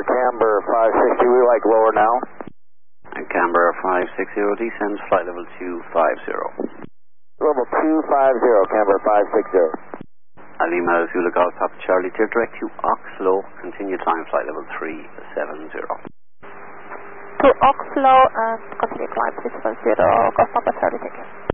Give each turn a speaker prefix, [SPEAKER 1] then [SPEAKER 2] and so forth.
[SPEAKER 1] for Camber 560, we like lower now.
[SPEAKER 2] And Canberra 560, descends flight level 250.
[SPEAKER 1] Level 250, Camber 560.
[SPEAKER 2] Lima Zulu Golf Papa Charlie, direct to Oxlow, continue climb flight level 370.
[SPEAKER 3] To Oxlow and continue climb 370, Golf Papa Charlie, thank you.